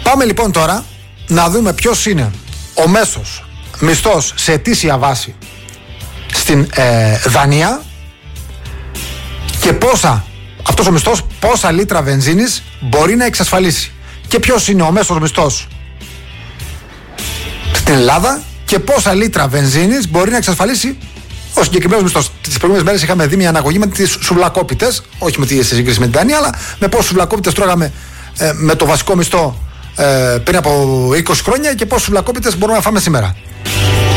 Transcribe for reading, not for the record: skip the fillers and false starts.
Πάμε λοιπόν τώρα να δούμε ποιος είναι ο μέσος μισθός σε ετήσια βάση στην Δανία και αυτός ο μισθός πόσα λίτρα βενζίνης μπορεί να εξασφαλίσει. Και ποιος είναι ο μέσος μισθός στην Ελλάδα και πόσα λίτρα βενζίνης μπορεί να εξασφαλίσει ο συγκεκριμένος μισθός. Τις προηγούμενες μέρες είχαμε δει μια αναγωγή με τις σουβλακόπιτες, όχι με τη σύγκριση με την Δανία, αλλά με πόσους σουβλακόπιτες τρώγαμε με το βασικό μισθό πριν από 20 χρόνια και πόσους σουβλακόπιτες μπορούμε να φάμε σήμερα.